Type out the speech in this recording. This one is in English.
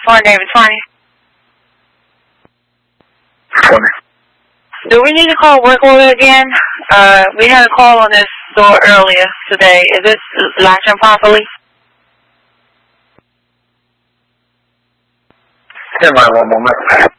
1, David 20. 20. Do we need to call work order again? We had a call on this store earlier today. Is this latching properly? Stand by one moment.